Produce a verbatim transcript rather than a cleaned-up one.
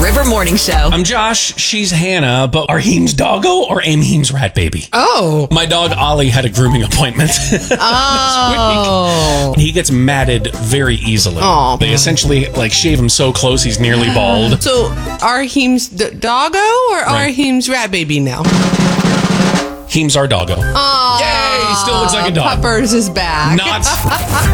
River Morning Show. I'm Josh. She's Hannah, but are Heem's doggo or Aim Heem's rat baby? Oh. My dog Ollie had a grooming appointment. Oh. He gets matted very easily. Aw. They essentially like shave him so close he's nearly bald. So, are Heem's d- doggo or are Right. Heem's rat baby now? Heem's our doggo. Oh. Yay! Still looks like a dog. Puppers is back. Not.